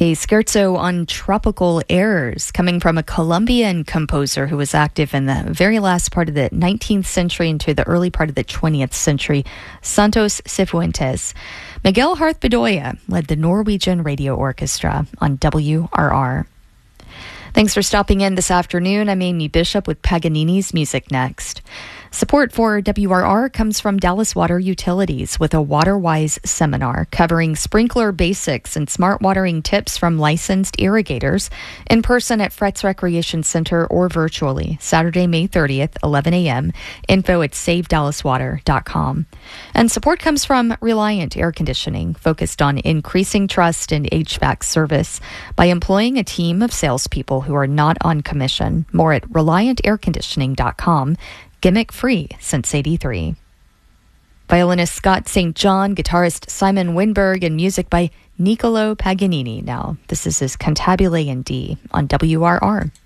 A scherzo on tropical airs coming from a Colombian composer who was active in the very last part of the 19th century into the early part of the 20th century, Santos Cifuentes. Miguel Harth Bedoya led the Norwegian Radio Orchestra on WRR. Thanks for stopping in this afternoon. I'm Amy Bishop with Paganini's Music Next. Support for WRR comes from Dallas Water Utilities with a WaterWise seminar covering sprinkler basics and smart watering tips from licensed irrigators in person at Fretz Recreation Center or virtually Saturday, May 30th, 11 a.m. Info at savedallaswater.com. And support comes from Reliant Air Conditioning, focused on increasing trust in HVAC service by employing a team of salespeople who are not on commission. More at ReliantAirConditioning.com. Gimmick-free since '83. Violinist Scott St. John, guitarist Simon Winberg, and music by Niccolo Paganini. Now, this is his Cantabile in D on WRR.